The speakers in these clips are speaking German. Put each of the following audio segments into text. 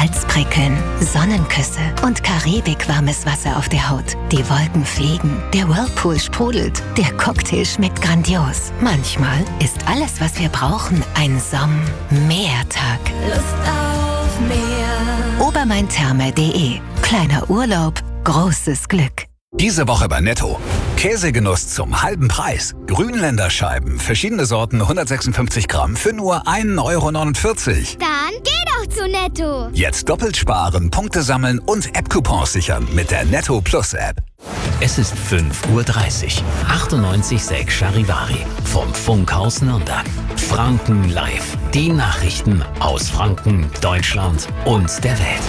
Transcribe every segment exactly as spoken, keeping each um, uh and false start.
Salzprickeln, Sonnenküsse und Karibik-warmes Wasser auf der Haut. Die Wolken fliegen, der Whirlpool sprudelt, der Cocktail schmeckt grandios. Manchmal ist alles, was wir brauchen, ein Somm-Meertag. Lust auf mehr. Obermaintherme punkt de. Kleiner Urlaub, großes Glück. Diese Woche bei Netto. Käsegenuss zum halben Preis. Grünländer Scheiben, verschiedene Sorten, hundertsechsundfünfzig Gramm für nur ein Euro neunundvierzig. Dann geh doch zu Netto. Jetzt doppelt sparen, Punkte sammeln und App-Coupons sichern mit der Netto Plus App. Es ist fünf Uhr dreißig. achtundneunzig Komma sechs Charivari vom Funkhaus Nürnberg. Franken live. Die Nachrichten aus Franken, Deutschland und der Welt.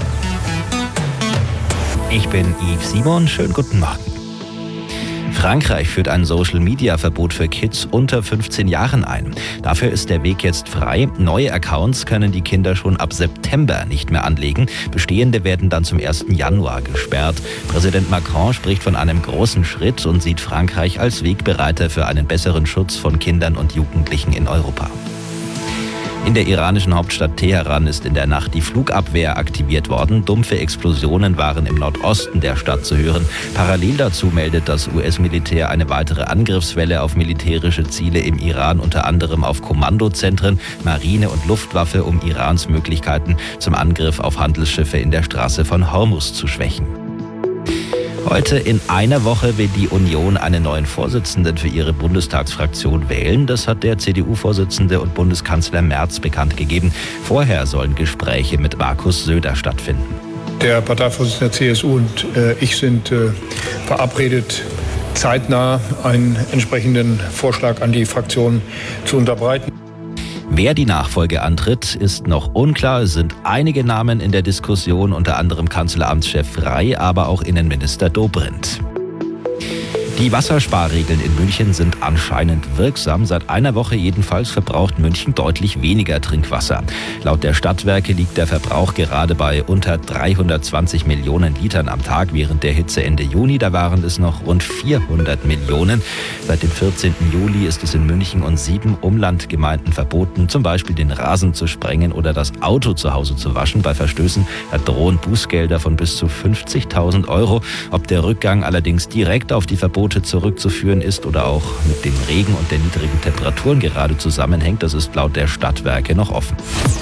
Ich bin Yves Simon, schönen guten Morgen. Frankreich führt ein Social-Media-Verbot für Kids unter fünfzehn Jahren ein. Dafür ist der Weg jetzt frei. Neue Accounts können die Kinder schon ab September nicht mehr anlegen. Bestehende werden dann zum ersten Januar gesperrt. Präsident Macron spricht von einem großen Schritt und sieht Frankreich als Wegbereiter für einen besseren Schutz von Kindern und Jugendlichen in Europa. In der iranischen Hauptstadt Teheran ist in der Nacht die Flugabwehr aktiviert worden. Dumpfe Explosionen waren im Nordosten der Stadt zu hören. Parallel dazu meldet das U S-Militär eine weitere Angriffswelle auf militärische Ziele im Iran, unter anderem auf Kommandozentren, Marine und Luftwaffe, um Irans Möglichkeiten zum Angriff auf Handelsschiffe in der Straße von Hormuz zu schwächen. Heute in einer Woche will die Union einen neuen Vorsitzenden für ihre Bundestagsfraktion wählen. Das hat der C D U-Vorsitzende und Bundeskanzler Merz bekannt gegeben. Vorher sollen Gespräche mit Markus Söder stattfinden. Der Parteivorsitzende der C S U und äh, ich sind äh, verabredet, zeitnah einen entsprechenden Vorschlag an die Fraktion zu unterbreiten. Wer die Nachfolge antritt, ist noch unklar. Es sind einige Namen in der Diskussion, unter anderem Kanzleramtschef Frey, aber auch Innenminister Dobrindt. Die Wassersparregeln in München sind anscheinend wirksam. Seit einer Woche jedenfalls verbraucht München deutlich weniger Trinkwasser. Laut der Stadtwerke liegt der Verbrauch gerade bei unter dreihundertzwanzig Millionen Litern am Tag. Während der Hitze Ende Juni, da waren es noch rund vierhundert Millionen. Seit dem vierzehnten Juli ist es in München und sieben Umlandgemeinden verboten, zum Beispiel den Rasen zu sprengen oder das Auto zu Hause zu waschen. Bei Verstößen drohen Bußgelder von bis zu fünfzigtausend Euro. Ob der Rückgang allerdings direkt auf die Verbote zurückzuführen ist oder auch mit dem Regen und der niedrigen Temperaturen gerade zusammenhängt, das ist laut der Stadtwerke noch offen.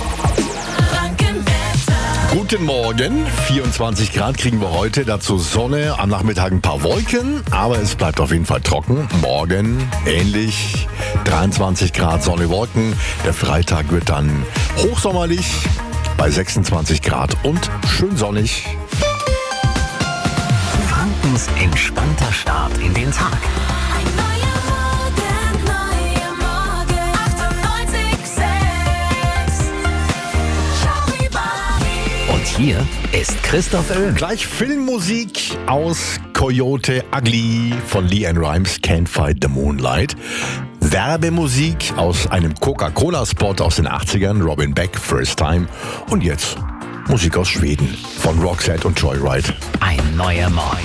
Guten Morgen, vierundzwanzig Grad kriegen wir heute, dazu Sonne, am Nachmittag ein paar Wolken, aber es bleibt auf jeden Fall trocken. Morgen ähnlich, dreiundzwanzig Grad, Sonne, Wolken. Der Freitag wird dann hochsommerlich bei sechsundzwanzig Grad und schön sonnig. Frankens entspannter Start in den Tag. Ein neuer Morgen, neuer Morgen. achtundneunzig Komma sechs Charivari. Und hier ist Christoph Öl. Gleich Filmmusik aus Coyote Ugly von LeAnn Rimes, Can't Fight the Moonlight. Werbemusik aus einem Coca-Cola-Spot aus den achtzigern, Robin Beck, First Time. Und jetzt Musik aus Schweden von Roxette und Joyride. Ein neuer Morgen.